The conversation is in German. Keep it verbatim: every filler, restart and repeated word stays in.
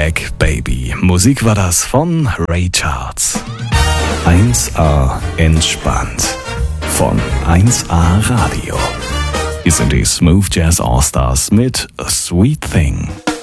Black Baby. Musik war das von Ray Charles. eins A entspannt von eins A Radio. Hier sind die Smooth Jazz All-Stars mit A Sweet Thing.